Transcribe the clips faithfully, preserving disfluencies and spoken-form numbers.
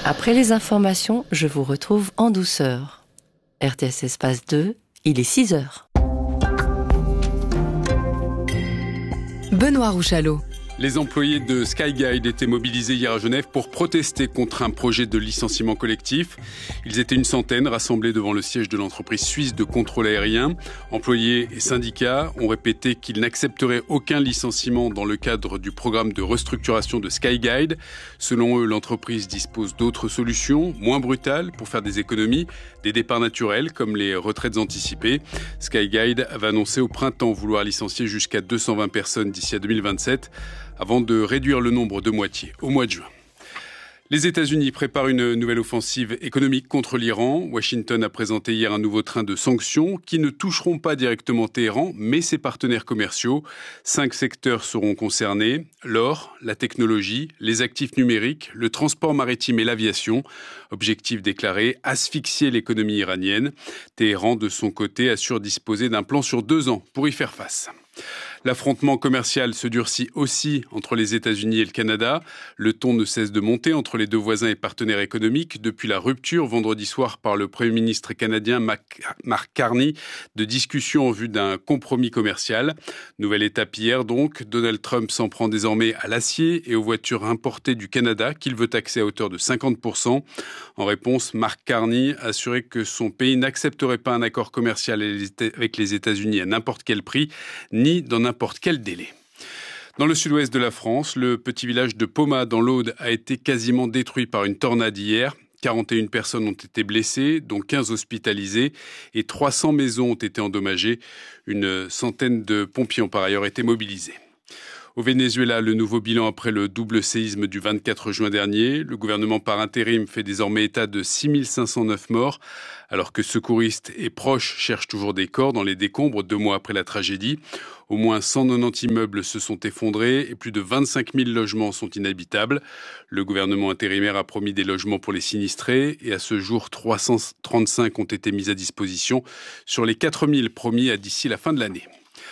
Après les informations, je vous retrouve en douceur. R T S Espace deux, il est six heures. Benoît Rouchalot. Les employés de Skyguide étaient mobilisés hier à Genève pour protester contre un projet de licenciement collectif. Ils étaient une centaine rassemblés devant le siège de l'entreprise suisse de contrôle aérien. Employés et syndicats ont répété qu'ils n'accepteraient aucun licenciement dans le cadre du programme de restructuration de Skyguide. Selon eux, l'entreprise dispose d'autres solutions, moins brutales, pour faire des économies, des départs naturels comme les retraites anticipées. Skyguide avait annoncé au printemps vouloir licencier jusqu'à deux cent vingt personnes d'ici à deux mille vingt-sept. Avant de réduire le nombre de moitié au mois de juin. Les États-Unis préparent une nouvelle offensive économique contre l'Iran. Washington a présenté hier un nouveau train de sanctions qui ne toucheront pas directement Téhéran, mais ses partenaires commerciaux. Cinq secteurs seront concernés: l'or, la technologie, les actifs numériques, le transport maritime et l'aviation. Objectif déclaré, asphyxier l'économie iranienne. Téhéran, de son côté, assure disposer d'un plan sur deux ans pour y faire face. L'affrontement commercial se durcit aussi entre les États-Unis et le Canada. Le ton ne cesse de monter entre les deux voisins et partenaires économiques depuis la rupture vendredi soir par le Premier ministre canadien Mark Carney de discussions en vue d'un compromis commercial. Nouvelle étape hier donc, Donald Trump s'en prend désormais à l'acier et aux voitures importées du Canada qu'il veut taxer à hauteur de cinquante pour cent. En réponse, Mark Carney a assuré que son pays n'accepterait pas un accord commercial avec les États-Unis à n'importe quel prix, ni dans n'importe quel délai. Dans le sud-ouest de la France, le petit village de Pomat dans l'Aude a été quasiment détruit par une tornade hier. quarante et une personnes ont été blessées, dont quinze hospitalisées, et trois cents maisons ont été endommagées. Une centaine de pompiers ont par ailleurs été mobilisés. Au Venezuela, le nouveau bilan après le double séisme du vingt-quatre juin dernier. Le gouvernement par intérim fait désormais état de six mille cinq cent neuf morts, alors que secouristes et proches cherchent toujours des corps dans les décombres deux mois après la tragédie. Au moins cent quatre-vingt-dix immeubles se sont effondrés et plus de vingt-cinq mille logements sont inhabitables. Le gouvernement intérimaire a promis des logements pour les sinistrés et à ce jour, trois cent trente-cinq ont été mis à disposition sur les quatre mille promis à d'ici la fin de l'année.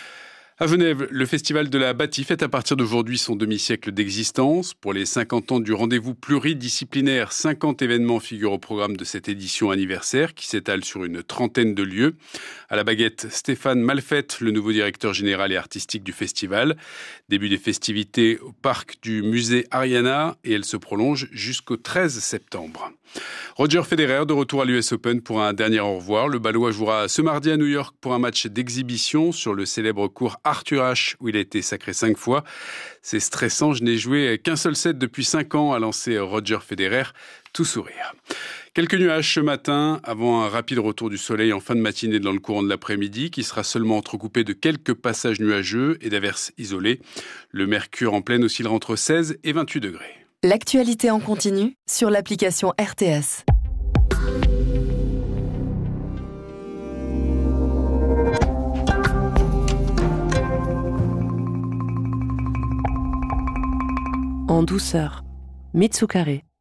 À Genève, le festival de la Bâtie fête à partir d'aujourd'hui son demi-siècle d'existence. Pour les cinquante ans du rendez-vous pluridisciplinaire, cinquante événements figurent au programme de cette édition anniversaire qui s'étale sur une trentaine de lieux. À la baguette, Stéphane Malfette, le nouveau directeur général et artistique du festival. Début des festivités au parc du musée Ariana et elle se prolonge jusqu'au treize septembre. Roger Federer de retour à l'U S Open pour un dernier au revoir. Le Balois jouera ce mardi à New York pour un match d'exhibition sur le célèbre court Arthur Ashe où il a été sacré cinq fois. C'est stressant, je n'ai joué qu'un seul set depuis cinq ans, a lancé Roger Federer, tout sourire. Quelques nuages ce matin avant un rapide retour du soleil en fin de matinée dans le courant de l'après-midi qui sera seulement entrecoupé de quelques passages nuageux et d'averses isolées. Le mercure en pleine oscillera entre seize et vingt-huit degrés. L'actualité en continu sur l'application R T S. En douceur, Mitsukare.